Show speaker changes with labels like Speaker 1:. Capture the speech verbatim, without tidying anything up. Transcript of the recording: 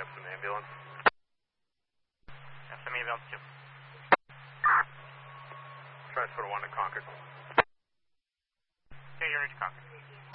Speaker 1: S M ambulance.
Speaker 2: S M ambulance two.
Speaker 1: Transfer one to Concord.
Speaker 2: Okay, you're reach Concord.